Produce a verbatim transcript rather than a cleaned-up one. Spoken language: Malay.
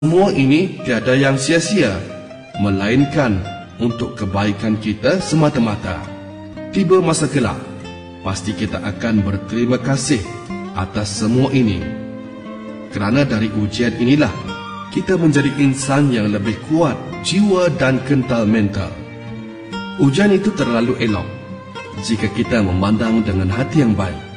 Semua ini tiada yang sia-sia, melainkan untuk kebaikan kita semata-mata. Tiba masa kelak, pasti kita akan berterima kasih atas semua ini. Kerana dari ujian inilah, kita menjadi insan yang lebih kuat jiwa dan kental mental. Ujian itu terlalu elok jika kita memandang dengan hati yang baik.